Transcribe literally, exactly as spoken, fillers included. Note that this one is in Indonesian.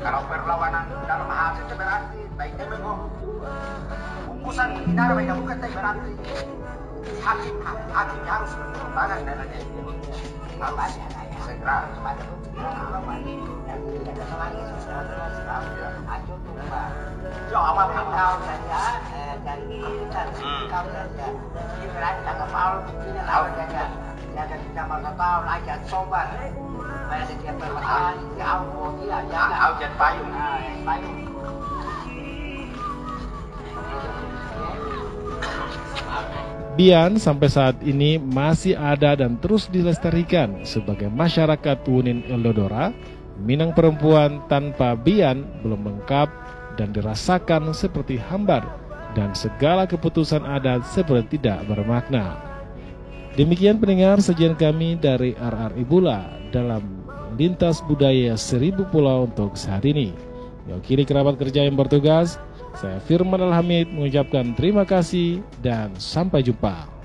Kalau perlawanan dalam hal itu berarti baiknya memang bungkusan menghindar baiknya bukan tapi berarti hakim hakim harus turun tangan dan ada segera kepada cho mà thằng nào là giá dari kita kau saja ibarat tak mau kita lawan saja jangan kita mau lawan sobat supaya setiap permasalahan kau mau dia jangan kau jangan payung payung Bian sampai saat ini masih ada dan terus dilestarikan sebagai masyarakat Wunin Eldodora. Minang perempuan tanpa Bian belum lengkap dan dirasakan seperti hambar dan segala keputusan adat seperti tidak bermakna. Demikian pendengar sajian kami dari R R I Bula dalam Lintas Budaya Seribu Pulau untuk saat ini. Yakini kerabat kerja yang bertugas, saya Firman Alhamid mengucapkan terima kasih dan sampai jumpa.